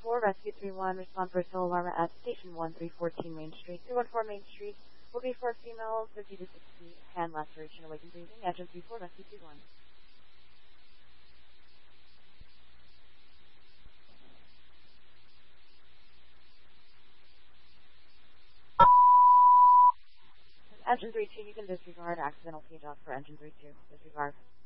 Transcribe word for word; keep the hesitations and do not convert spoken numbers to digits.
four, Rescue three one, respond for Soul Alarm at Station one three one four Main Street. three one four Main Street will be for female fifty to sixty, hand laceration, awakened breathing. Engine three four, Rescue three one. Engine three two, you can disregard accidental page off for Engine three two. Disregard.